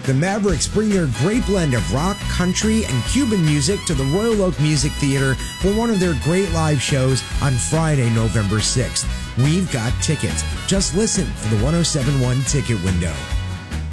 The Mavericks bring their great blend of rock, country, and Cuban music to the Royal Oak Music Theater for one of their great live shows on Friday, November 6th. We've got tickets. Just listen for the 1071 ticket window.